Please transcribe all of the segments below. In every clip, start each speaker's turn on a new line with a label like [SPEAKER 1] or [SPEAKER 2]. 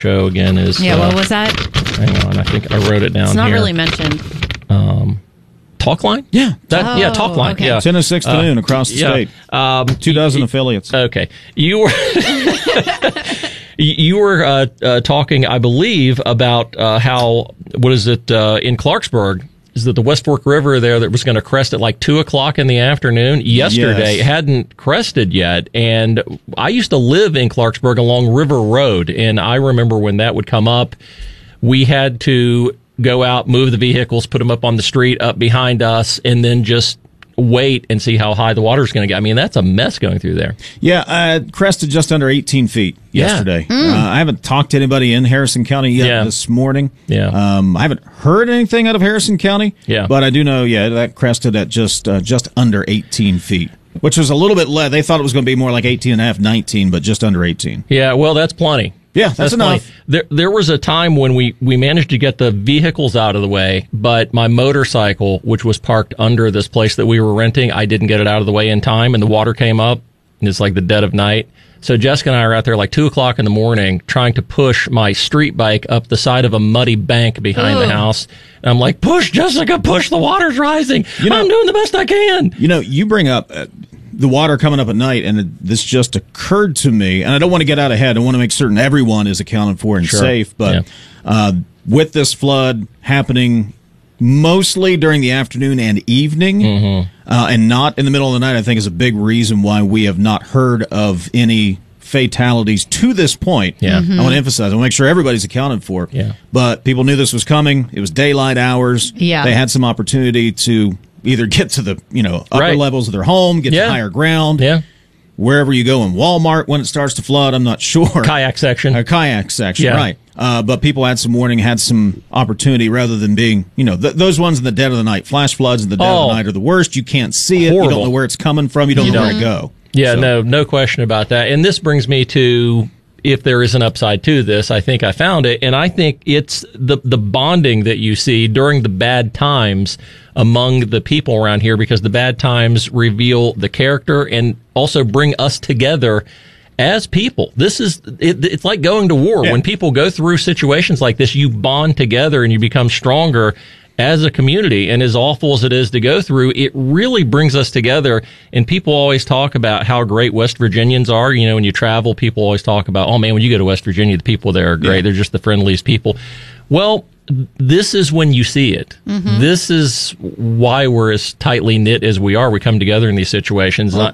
[SPEAKER 1] show again is...
[SPEAKER 2] what was that?
[SPEAKER 1] Hang on, I think I wrote it down here.
[SPEAKER 2] It's not really mentioned.
[SPEAKER 1] Talkline?
[SPEAKER 3] Yeah.
[SPEAKER 1] Talkline.
[SPEAKER 2] Okay.
[SPEAKER 1] Yeah.
[SPEAKER 3] 10 to 6 to noon across the state. 2 dozen affiliates.
[SPEAKER 1] Okay. You were... You were talking, I believe, about how, in Clarksburg, is that the West Fork River there that was going to crest at like 2 o'clock in the afternoon yesterday hadn't crested yet. And I used to live in Clarksburg along River Road. And I remember when that would come up, we had to go out, move the vehicles, put them up on the street, up behind us, and then just wait and see how high the water is going to get. I mean, that's a mess going through there.
[SPEAKER 3] Yeah, crested just under 18 feet yesterday. I haven't talked to anybody in Harrison County yet this morning.
[SPEAKER 1] Yeah.
[SPEAKER 3] I haven't heard anything out of Harrison County.
[SPEAKER 1] Yeah.
[SPEAKER 3] But I do know, that crested at just under 18 feet, which was a little bit less. They thought it was going to be more like 18 and a half, 19, but just under 18.
[SPEAKER 1] Yeah, well, that's plenty.
[SPEAKER 3] Yeah, that's enough.
[SPEAKER 1] Plenty. There was a time when we managed to get the vehicles out of the way, but my motorcycle, which was parked under this place that we were renting, I didn't get it out of the way in time, and the water came up, and it's like the dead of night. So Jessica and I are out there like 2 o'clock in the morning trying to push my street bike up the side of a muddy bank behind the house. And I'm like, push, Jessica, push, the water's rising. I'm doing the best I can.
[SPEAKER 3] You bring up the water coming up at night, and this just occurred to me, and I don't want to get out ahead. I want to make certain everyone is accounted for and safe, but with this flood happening mostly during the afternoon and evening, and not in the middle of the night, I think is a big reason why we have not heard of any fatalities to this point. I want to emphasize, I want to make sure everybody's accounted for. But people knew this was coming. It was daylight hours. They had some opportunity to either get to the upper levels of their home, get to higher ground. Wherever you go in Walmart when it starts to flood, I'm not sure.
[SPEAKER 1] Kayak section,
[SPEAKER 3] right. But people had some warning, had some opportunity rather than being, those ones in the dead of the night. Flash floods in the dead of the night are the worst. You can't see it.
[SPEAKER 1] Horrible.
[SPEAKER 3] You don't know where it's coming from. You don't know where to go.
[SPEAKER 1] Yeah, no question about that. And this brings me to, if there is an upside to this, I think I found it. And I think it's the bonding that you see during the bad times among the people around here, because the bad times reveal the character and also bring us together as people. It's like going to war. When people go through situations like this, you bond together and you become stronger as a community. And as awful as it is to go through, it really brings us together. And people always talk about how great West Virginians are. When you travel, people always talk about, oh man, when you go to West Virginia, the people there are great. They're just the friendliest people. Well, this is when you see it. This is why we're as tightly knit as we are. We come together in these situations.
[SPEAKER 3] Well,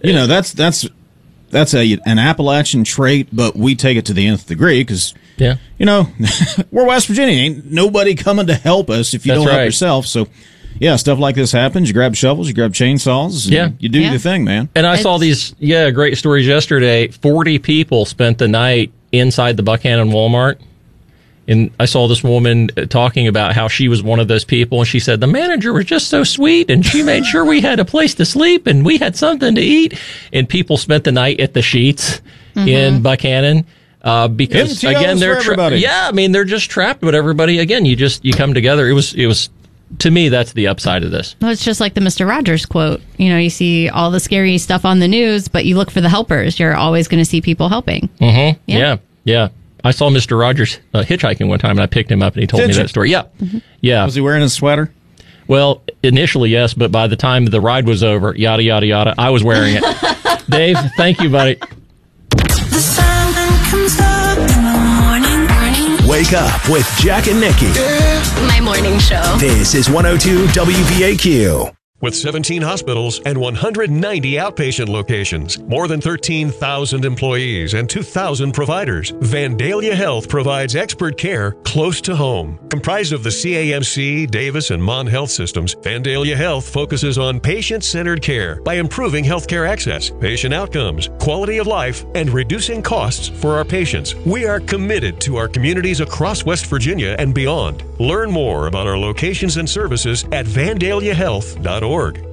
[SPEAKER 3] that's an Appalachian trait, but we take it to the nth degree because, we're West Virginia. Ain't nobody coming to help us if you don't help yourself. So, stuff like this happens. You grab shovels, you grab chainsaws, and you do your thing, man.
[SPEAKER 1] And I saw these, great stories yesterday. 40 people spent the night inside the Buckhannon Walmart. And I saw this woman talking about how she was one of those people, and she said the manager was just so sweet, and she made sure we had a place to sleep and we had something to eat. And people spent the night at the Sheets in Buckhannon because again they're they're just trapped. But everybody, again, you come together. It was to me, that's the upside of this.
[SPEAKER 2] Well, it's just like the Mr. Rogers quote. You see all the scary stuff on the news, but you look for the helpers. You're always going to see people helping.
[SPEAKER 1] Yeah. I saw Mr. Rogers hitchhiking one time, and I picked him up, and he told me that story. Yeah.
[SPEAKER 3] Was he wearing his sweater?
[SPEAKER 1] Well, initially, yes, but by the time the ride was over, yada, yada, yada, I was wearing it. Dave, thank you, buddy.
[SPEAKER 4] The sun comes up in the morning.
[SPEAKER 5] Wake up with Jack and Nikki.
[SPEAKER 4] My morning show.
[SPEAKER 5] This is 102 WVAQ.
[SPEAKER 6] With 17 hospitals and 190 outpatient locations, more than 13,000 employees and 2,000 providers, Vandalia Health provides expert care close to home. Comprised of the CAMC, Davis, and Mon Health systems, Vandalia Health focuses on patient-centered care by improving healthcare access, patient outcomes, quality of life, and reducing costs for our patients. We are committed to our communities across West Virginia and beyond. Learn more about our locations and services at vandaliahealth.org.